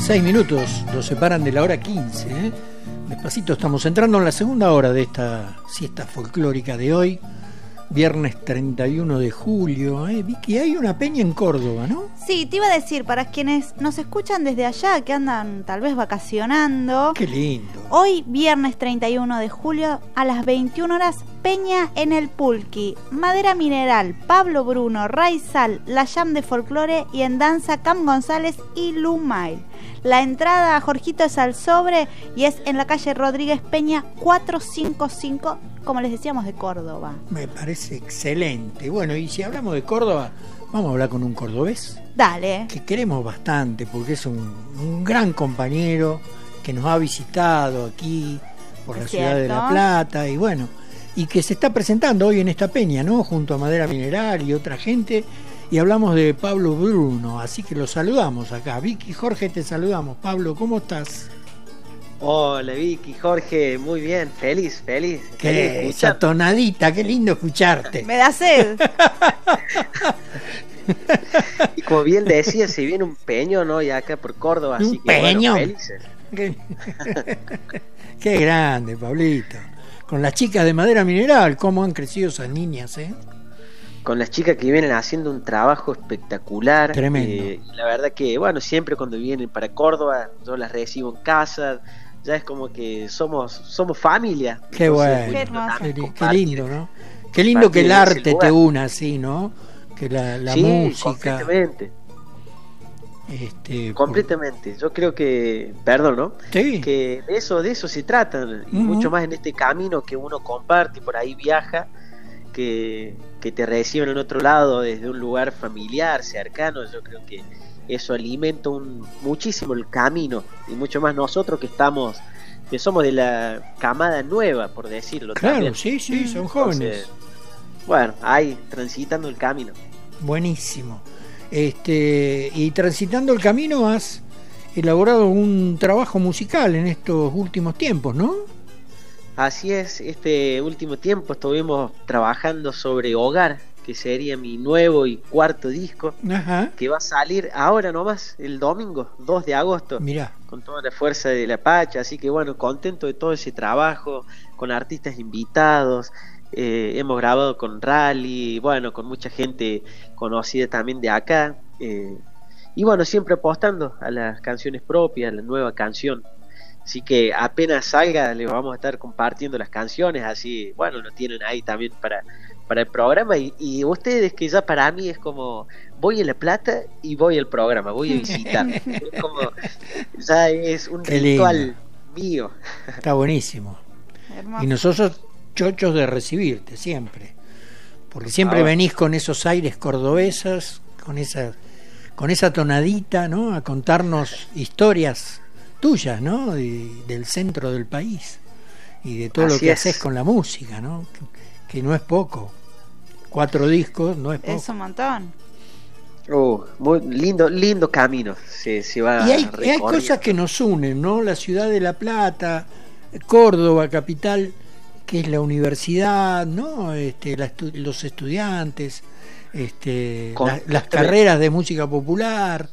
6 minutos nos separan de la hora 15, ¿eh? Despacito estamos entrando en la segunda hora de esta siesta folclórica de hoy, viernes 31 de julio. Vicky, hay una peña en Córdoba, ¿no? Sí, te iba a decir, para quienes nos escuchan desde allá, que andan tal vez vacacionando. ¡Qué lindo! Hoy, viernes 31 de julio, a las 21 horas, peña en el Pulqui. Madera Mineral, Pablo Bruno, Raizal, La Jam de Folclore y en danza Cam González y Lumail. La entrada a Jorgito es al sobre y es en la calle Rodríguez Peña 455, como les decíamos, de Córdoba. Me parece excelente. Bueno, y si hablamos de Córdoba, vamos a hablar con un cordobés. Dale. Que queremos bastante porque es un gran compañero que nos ha visitado aquí por la ciudad de La Plata y bueno, y que se está presentando hoy en esta peña, ¿no? Junto a Madera Mineral y otra gente. Y hablamos de Pablo Bruno, así que lo saludamos acá. Vicky, Jorge, te saludamos. Pablo, ¿cómo estás? Hola Vicky, Jorge, muy bien, feliz. ¿Qué? Esa tonadita, qué lindo escucharte. Me da sed. Y como bien decía, se viene un peño, ¿no? Ya acá por Córdoba, así ¿Un que peño? bueno, felices. Qué grande, Pablito. Con las chicas de Madera Mineral, cómo han crecido esas niñas, ¿eh? Con las chicas que vienen haciendo un trabajo espectacular. Tremendo. La verdad que, bueno, siempre cuando vienen para Córdoba, yo las recibo en casa, ya es como que somos familia. Qué entonces, bueno, Qué qué lindo, ¿no? Qué lindo que el arte te una así, ¿no? Que la sí, música. Completamente. Completamente. Yo creo que, perdón, ¿no? Sí. Que de eso se trata, y mucho más en este camino que uno comparte y por ahí viaja, que te reciben en otro lado desde un lugar familiar, cercano. Yo creo que eso alimenta muchísimo el camino, y mucho más nosotros que somos de la camada nueva, por decirlo. Claro, también. sí, son jóvenes. Entonces, bueno, ahí transitando el camino. Buenísimo. Y transitando el camino has elaborado un trabajo musical en estos últimos tiempos, ¿no? Así es, este último tiempo estuvimos trabajando sobre Hogar, que sería mi nuevo y cuarto disco. Ajá. Que va a salir ahora nomás, el domingo 2 de agosto. Mirá. Con toda la fuerza de la Pacha, así que bueno, contento de todo ese trabajo, con artistas invitados. Hemos grabado con Rally, bueno, con mucha gente conocida también de acá, y bueno, siempre apostando a las canciones propias, a la nueva canción. Así que apenas salga les vamos a estar compartiendo las canciones, así bueno, lo tienen ahí también para el programa, y ustedes, que ya para mí es como voy a La Plata y voy al programa, voy a visitar. Es como, ya es un Qué ritual lindo. mío. Está buenísimo. Hermoso. Y nosotros chochos de recibirte siempre, porque siempre venís con esos aires cordobesas, con esa tonadita, ¿no? A contarnos historias tuyas, ¿no? Del centro del país y de todo Así lo que es. haces con la música, ¿no? Que no es poco. 4 discos no es poco. Es un montón. Muy lindo camino se va Y hay recorriendo. cosas que nos unen, ¿no? La ciudad de La Plata, Córdoba, capital, que es la universidad, ¿no? Los estudiantes, las carreras de música popular,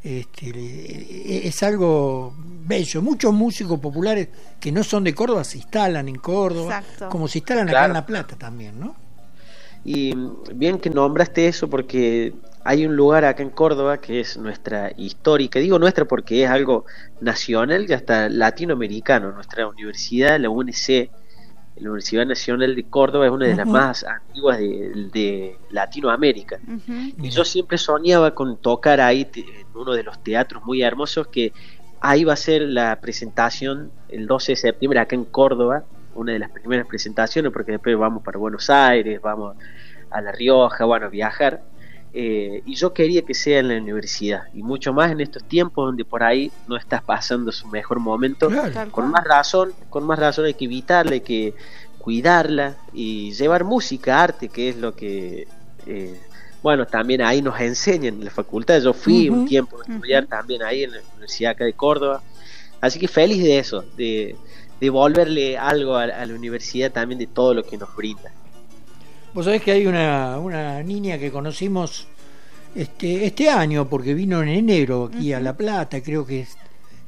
es algo bello. Muchos músicos populares que no son de Córdoba se instalan en Córdoba. Exacto. Como se instalan acá en La Plata también, ¿no? Y bien que nombraste eso, porque hay un lugar acá en Córdoba que es nuestra histórica, digo nuestra porque es algo nacional y hasta latinoamericano. Nuestra universidad, la UNC, la Universidad Nacional de Córdoba, es una de las más antiguas de Latinoamérica. Y yo siempre soñaba con tocar ahí en uno de los teatros muy hermosos, que ahí va a ser la presentación el 12 de septiembre acá en Córdoba, una de las primeras presentaciones, porque después vamos para Buenos Aires, vamos a La Rioja, bueno, a viajar. Y yo quería que sea en la universidad, y mucho más en estos tiempos donde por ahí no estás pasando su mejor momento. Claro. Con más razón hay que evitarla, hay que cuidarla y llevar música, arte, que es lo que bueno, también ahí nos enseñan en la facultad. Yo fui un tiempo a estudiar también ahí en la Universidad acá de Córdoba, así que feliz de eso, de devolverle algo a la universidad también, de todo lo que nos brinda. Vos sabés que hay una niña que conocimos este año, porque vino en enero aquí a La Plata, creo que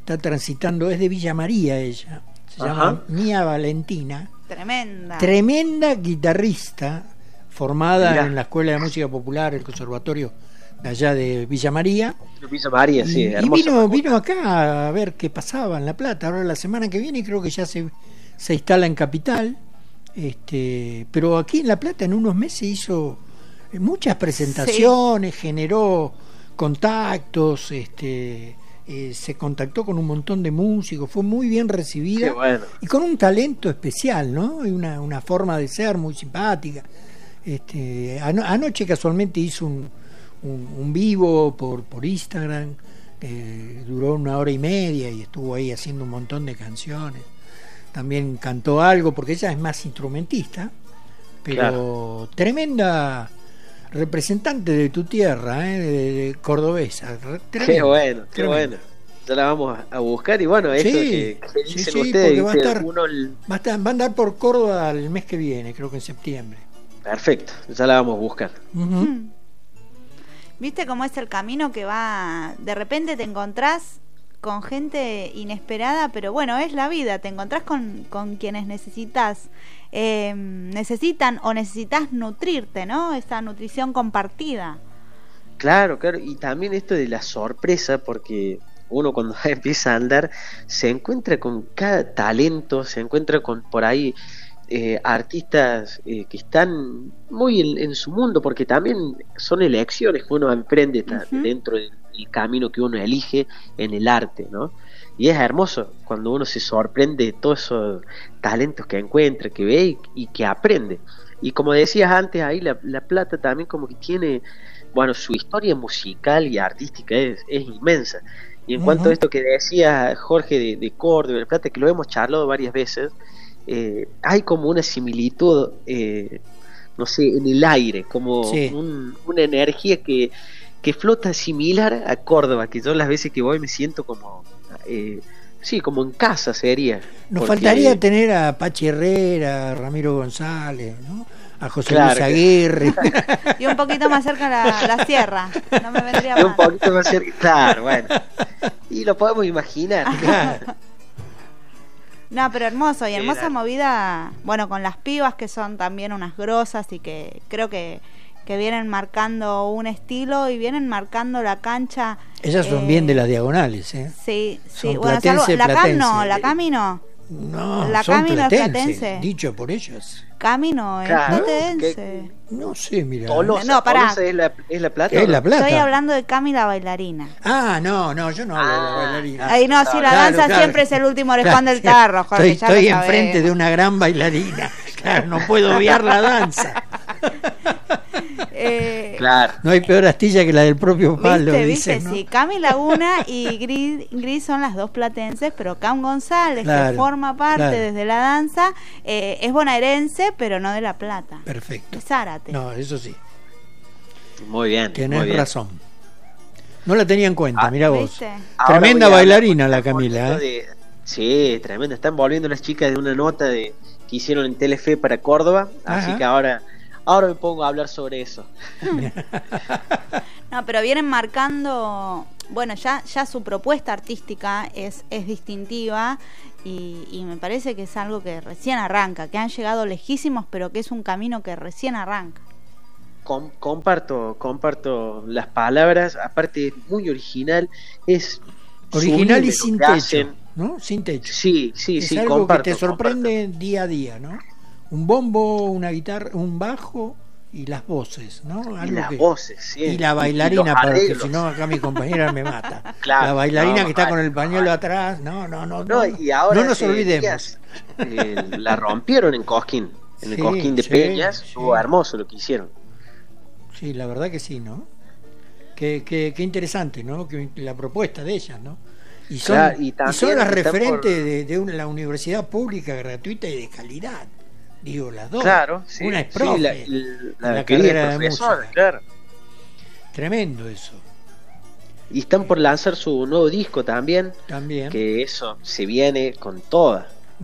está transitando, es de Villa María ella, se llama Mía Valentina. Tremenda guitarrista, formada en la Escuela de Música Popular, el Conservatorio de allá de Villa María. Villa María, sí, y vino acá a ver qué pasaba en La Plata. Ahora la semana que viene creo que ya se instala en Capital. Pero aquí en La Plata en unos meses hizo muchas presentaciones, generó contactos, se contactó con un montón de músicos, fue muy bien recibida. Bueno. Y con un talento especial, ¿no? Y una forma de ser muy simpática. Anoche casualmente hizo un vivo por Instagram, duró 1 hora y media y estuvo ahí haciendo un montón de canciones. También cantó algo porque ella es más instrumentista, pero tremenda representante de tu tierra, de cordobesa. Qué bueno. Ya la vamos a buscar y bueno, esto que dicen ustedes, va a andar por Córdoba el mes que viene, creo que en septiembre. Perfecto, ya la vamos a buscar. ¿Viste cómo es el camino que va? De repente te encontrás con gente inesperada, pero bueno, es la vida, te encontrás con quienes necesitan o necesitas nutrirte, ¿no? Esa nutrición compartida. Claro, y también esto de la sorpresa, porque uno cuando empieza a andar se encuentra con cada talento, se encuentra con por ahí artistas que están muy en su mundo, porque también son elecciones que uno emprende dentro del camino que uno elige en el arte, ¿no? Y es hermoso cuando uno se sorprende de todos esos talentos que encuentra, que ve y que aprende. Y como decías antes, ahí la Plata también como que tiene, bueno, su historia musical y artística es inmensa. Y en cuanto a esto que decía Jorge de Córdoba, de La Plata, que lo hemos charlado varias veces, hay como una similitud, no sé, en el aire, como una energía que flota similar a Córdoba, que yo las veces que voy me siento como como en casa sería. Nos faltaría tener a Pachi Herrera, a Ramiro González, ¿no? A José Luis Aguirre. Y un poquito más cerca la sierra, no me vendría mal. Un poquito más cerca, claro, bueno. Y lo podemos imaginar. Claro. No, pero hermoso, y hermosa movida, bueno, con las pibas que son también unas grosas y que creo que vienen marcando un estilo y vienen marcando la cancha. Ellas son bien de las diagonales, ¿eh? Sí. Bueno, salvo la Cami no. No, la son Cami no es platense. Dicho por ellas. Cami no es platense. No sé, mira. Tolosa, pará. ¿Es la Plata? ¿Es La Plata? Estoy hablando de Cami la bailarina. No, yo no hablo de la bailarina. Ahí no, sí, la danza siempre es el último orejón del tarro, Jorge. Estoy enfrente de una gran bailarina. Claro, no puedo obviar la danza. Claro. No hay peor astilla que la del propio palo. ¿Viste? ¿no? Sí, Cami Laguna y Gris son las dos platenses, pero Cam González, que forma parte desde la danza, es bonaerense, pero no de La Plata. Perfecto. Es Zárate. No, eso sí. Muy bien. Tenés razón. No la tenía en cuenta, mirá vos. ¿Viste? Tremenda bailarina la Camila. Sí, tremenda. Están volviendo las chicas de una nota que hicieron en Telefe para Córdoba, así que ahora me pongo a hablar sobre eso. No, pero vienen marcando, bueno, ya su propuesta artística es distintiva y me parece que es algo que recién arranca, que han llegado lejísimos, pero que es un camino que recién arranca. Comparto las palabras, aparte es muy original, es original y sin techo, ¿no? Sin techo. Sí, es algo que te sorprende día a día, ¿no? Un bombo, una guitarra, un bajo y las voces, ¿no? Voces, sí. Y la bailarina, porque si no acá mi compañera me mata. Claro, la bailarina que está con el pañuelo atrás, no, y ahora no nos olvidemos. La rompieron en Cosquín, en el Cosquín de Peñas, estuvo hermoso lo que hicieron. Sí, la verdad que sí, ¿no? Qué interesante, ¿no? Que la propuesta de ellas, ¿no? Y son las referentes de la universidad pública, gratuita y de calidad. Digo, las dos. Claro, sí. Una es profe la carrera de música. Claro. Tremendo eso. Y están por lanzar su nuevo disco también. Que eso se viene con toda.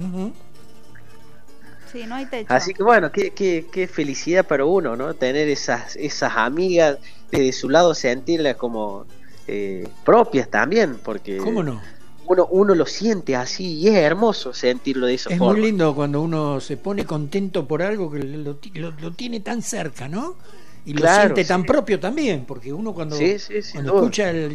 Sí, no hay techo. Así que bueno, qué felicidad para uno, ¿no? Tener esas amigas de su lado, sentirlas como propias también, porque ¿cómo no? uno lo siente así y es hermoso sentirlo de esa forma. Es muy lindo cuando uno se pone contento por algo que lo tiene tan cerca, ¿no? Y lo siente tan propio también, porque uno cuando escucha